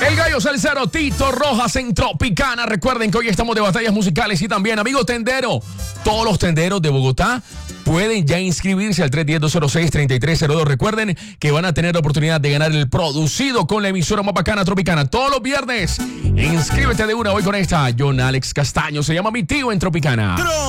El gallo salsero Tito Rojas en Tropicana. Recuerden que hoy estamos de batallas musicales y también, amigo tendero, todos los tenderos de Bogotá pueden ya inscribirse al 310-206-3302. Recuerden que van a tener la oportunidad de ganar el producido con la emisora más bacana Tropicana todos los viernes. Inscríbete de una hoy con esta. John Alex Castaño se llama Mi Tío en Tropicana.